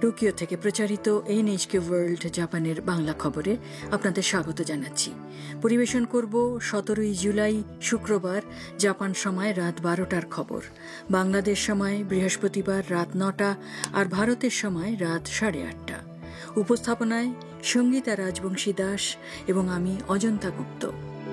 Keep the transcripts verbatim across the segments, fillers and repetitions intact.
Tokyo থেকে প্রচারিত NHK world জাপানের বাংলা খবরে আপনাদের স্বাগত জানাচ্ছি। পরিবেশন করব সতেরোই জুলাই শুক্রবার জাপান সময় রাত বারোটার খবর, বাংলাদেশ সময় বৃহস্পতিবার রাত নটা আর ভারতের সময় রাত সাড়ে আটটা। উপস্থাপনায় সঙ্গীতা রাজবংশী দাস এবং আমি অজন্তা গুপ্ত।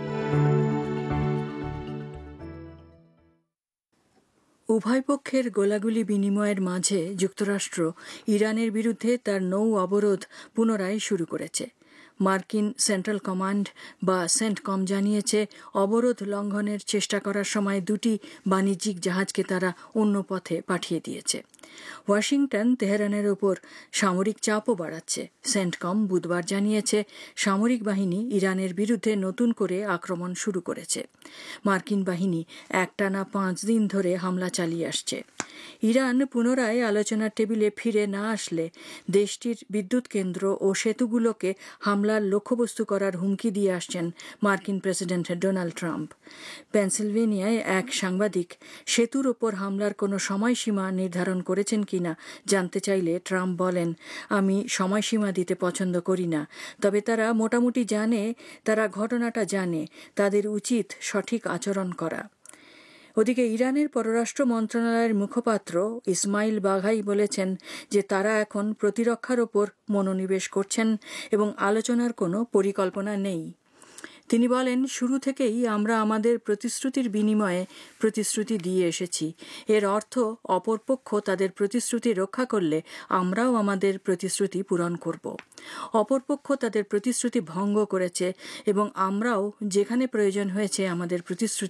উভয় পক্ষের গোলাগুলি বিনিময়ের মাঝে যুক্তরাষ্ট্র ইরানের বিরুদ্ধে তার নৌ অবরোধ পুনরায় শুরু করেছে। মার্কিন সেন্ট্রাল কমান্ড বা সেন্টকম জানিয়েছে, অবরোধ লঙ্ঘনের চেষ্টা করার সময় দুটি বাণিজ্যিক জাহাজকে তারা অন্য পথে পাঠিয়ে দিয়েছে। ওয়াশিংটন তেহরানের ওপর সামরিক চাপও বাড়াচ্ছে। সেন্টকম বুধবার জানিয়েছে, সামরিক বাহিনী ইরানের বিরুদ্ধে নতুন করে আক্রমণ শুরু করেছে। মার্কিন বাহিনী একটানা পাঁচ দিন ধরে হামলা চালিয়ে আসছে। ইরান পুনরায় আলোচনার টেবিলে ফিরে না আসলে দেশটির বিদ্যুৎ কেন্দ্র ও সেতুগুলোকে হামলার লক্ষ্যবস্তু করার হুমকি দিয়ে আসছেন মার্কিন প্রেসিডেন্ট ডোনাল্ড ট্রাম্প। পেনসিলভেনিয়ায় এক সাংবাদিক সেতুর ওপর হামলার কোনো সময়সীমা নির্ধারণ করেছেন কিনা জানতে চাইলে ট্রাম্প বলেন, আমি সময়সীমা দিতে পছন্দ করি না, তবে তারা মোটামুটি জানে, তারা ঘটনাটা জানে, তাদের উচিত সঠিক আচরণ করা। ওদিকে ইরানের পররাষ্ট্র মন্ত্রণালয়ের মুখপাত্র ইসমাইল বাঘাই বলেছেন যে তারা এখন প্রতিরক্ষার ওপর মনোনিবেশ করছেন এবং আলোচনার কোনো পরিকল্পনা নেই। তিনি বলেন, শুরু থেকেই আমরা আমাদের প্রতিশ্রুতির বিনিময়ে প্রতিশ্রুতি দিয়ে এসেছি। এর অর্থ অপরপক্ষ তাদের প্রতিশ্রুতি রক্ষা করলে আমরাও আমাদের প্রতিশ্রুতি পূরণ করব। অপরপক্ষ তাদের প্রতিশ্রুতি ভঙ্গ করেছে এবং আমরাও যেখানে প্রয়োজন হয়েছে আমাদের প্রতিশ্রুতি